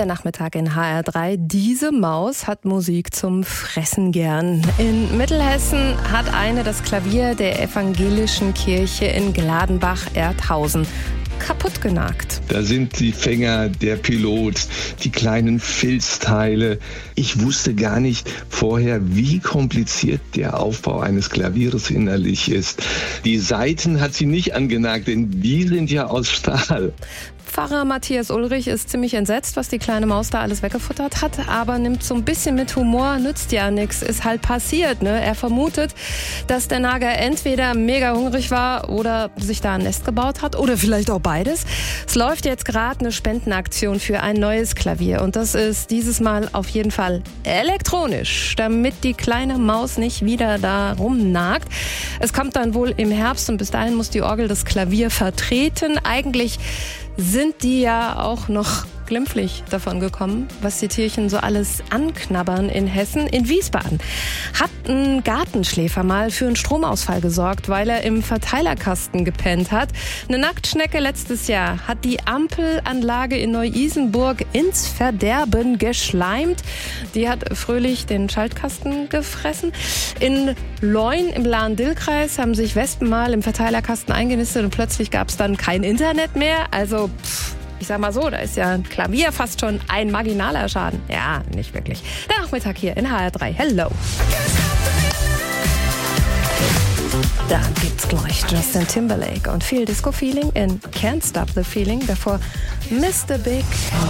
Der Nachmittag in HR3. Diese Maus hat Musik zum Fressen gern. In Mittelhessen hat eine das Klavier der evangelischen Kirche in Gladenbach-Erdhausen kaputt genagt. Da sind die Fänger, der Pilot, die kleinen Filzteile. Ich wusste gar nicht vorher, wie kompliziert der Aufbau eines Klaviers innerlich ist. Die Saiten hat sie nicht angenagt, denn die sind ja aus Stahl. Pfarrer Matthias Ulrich ist ziemlich entsetzt, was die kleine Maus da alles weggefuttert hat, aber nimmt so ein bisschen mit Humor, nützt ja nichts, ist halt passiert, ne? Er vermutet, dass der Nager entweder mega hungrig war oder sich da ein Nest gebaut hat oder vielleicht auch beides. Es läuft jetzt gerade eine Spendenaktion für ein neues Klavier und das ist dieses Mal auf jeden Fall elektronisch, damit die kleine Maus nicht wieder da rumnagt. Es kommt dann wohl im Herbst und bis dahin muss die Orgel das Klavier vertreten. Eigentlich sind die ja auch noch glimpflich davon gekommen, was die Tierchen so alles anknabbern in Hessen. In Wiesbaden hat ein Gartenschläfer mal für einen Stromausfall gesorgt, weil er im Verteilerkasten gepennt hat. Eine Nacktschnecke letztes Jahr hat die Ampelanlage in Neu-Isenburg ins Verderben geschleimt. Die hat fröhlich den Schaltkasten gefressen. In Leun im Lahn-Dill-Kreis haben sich Wespen mal im Verteilerkasten eingenistet und plötzlich gab es dann kein Internet mehr. Also ich sag mal so, da ist ja ein Klavier fast schon ein marginaler Schaden. Ja, nicht wirklich. Der Nachmittag hier in HR3. Hello. Dann gibt's gleich Justin Timberlake und viel Disco-Feeling in Can't Stop the Feeling. Davor Mr. Big